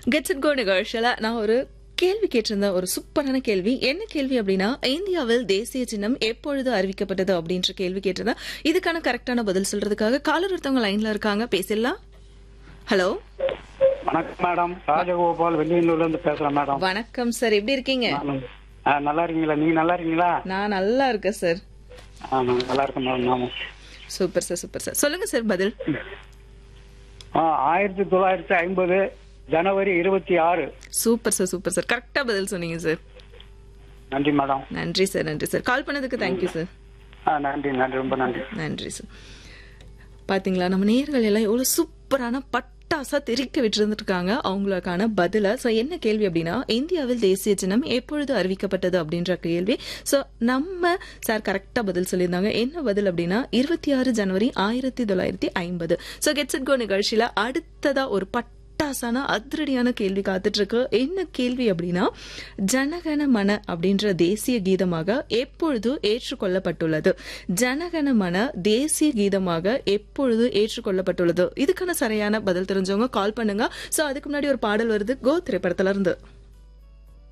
Gets it go நிகழ்ச்சியில நான் ஒரு கேள்வி கேட்டிருந்தேன். ஒரு சூப்பரான கேள்வி. என்ன கேள்வி அப்படின்னா, இந்தியாவில் தேசிய சின்னம் எப்பொழுது அறிவிக்கப்பட்டது அப்படின்ற கேள்வி கேட்டிருந்தேன். இதுக்கான கரெக்டான பதில் சொல்றதுக்காக காலர் ஒருத்தவங்க லைன்ல இருக்காங்க, பேசிடலாம். ஹலோ, வணக்கம் மேடம். ராஜகோபால் வெள்ளியனூர்ல இருந்து பேசுறேன் மேடம். வணக்கம் சார், எப்படி இருக்கீங்க? நல்லா இருக்கீங்களா? நீங்க நல்லா இருக்கீங்களா? நான் நல்லா இருக்கேன் சார். நான் நல்லா இருக்கேன் மேடம். நாம சூப்பர் சார், சூப்பர் சார். சொல்லுங்க சார் பதில். 1950 ஜனவரி 26. Super sir, super sir. கரெக்டா பதில் சொன்னீங்க சார். நன்றி மேடம். நன்றி சார், நன்றி சார். கால் பண்ணதுக்கு தேங்க்யூ சார். நன்றி நன்றி, ரொம்ப நன்றி. நன்றி சார். பாத்தீங்களா, நம்ம நேயர்கள் எல்லாம் எவ்வளவு சூப்பரான பட்டாசா தெரிக்க விட்டுருந்துருக்காங்க அவங்களுக்கான பதில. சோ என்ன கேள்வி அப்படின்னா, இந்தியாவில் தேசிய சின்னம் எப்பொழுது அறிவிக்கப்பட்டது அப்படின்ற கேள்வி. சோ நம்ம சார் கரெக்டா பதில் சொல்லியிருந்தாங்க. என்ன பதில் அப்படின்னா 26 ஜனவரி 1950. சோ கெட்ஸ் இட் கோ நிகழ்ச்சியில அடுத்ததா ஒரு பட்டாசான அதிரடியான கேள்வி காத்துட்டு இருக்கு. என்ன கேள்வி அப்படின்னா, ஜனகண மன அப்படின்ற தேசிய கீதமாக எப்பொழுது ஏற்றுக்கொள்ளப்பட்டுள்ளது? ஜனகண மன தேசிய கீதமாக எப்பொழுது ஏற்றுக்கொள்ளப்பட்டுள்ளது? இதுக்கான சரியான பதில் தெரிஞ்சவங்க கால் பண்ணுங்க. சோ அதுக்கு முன்னாடி ஒரு பாடல் வருது, கோ திரைப்படத்துல இருந்து.